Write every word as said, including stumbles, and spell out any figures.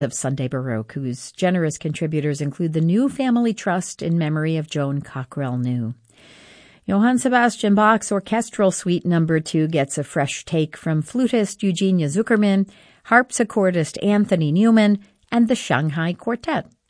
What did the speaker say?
of Sunday Baroque, whose generous contributors include the New Family Trust in memory of Joan Cockrell New. Johann Sebastian Bach's Orchestral Suite Number two gets a fresh take from flutist Eugenia Zuckerman, harpsichordist Anthony Newman, and the Shanghai Quartet.